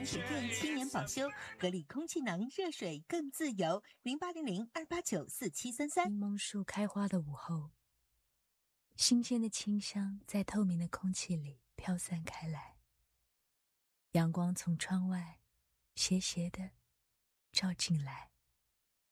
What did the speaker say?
10片7年保修，格力空气囊热水更自由。0800-289-4733。 柠檬树开花的午后，新鲜的清香在透明的空气里飘散开来。阳光从窗外斜斜地照进来。